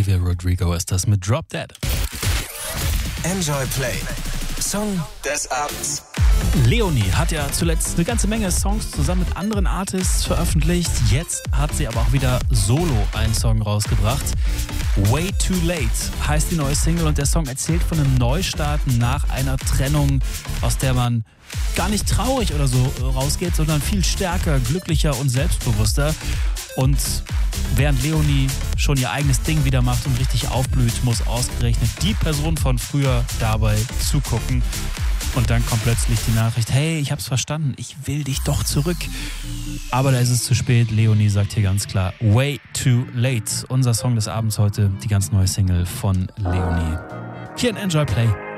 Olivia Rodrigo ist das mit Drop Dead. Enjoy Play. Song des Abends. Leonie hat ja zuletzt eine ganze Menge Songs zusammen mit anderen Artists veröffentlicht. Jetzt hat sie aber auch wieder solo einen Song rausgebracht. Way Too Late heißt die neue Single und der Song erzählt von einem Neustart nach einer Trennung, aus der man gar nicht traurig oder so rausgeht, sondern viel stärker, glücklicher und selbstbewusster. Und während Leonie schon ihr eigenes Ding wieder macht und richtig aufblüht, muss ausgerechnet die Person von früher dabei zugucken. Und dann kommt plötzlich die Nachricht, hey, ich hab's verstanden, ich will dich doch zurück. Aber da ist es zu spät. Leonie sagt hier ganz klar, Way Too Late. Unser Song des Abends heute, die ganz neue Single von Leonie. Hier in Enjoy Play.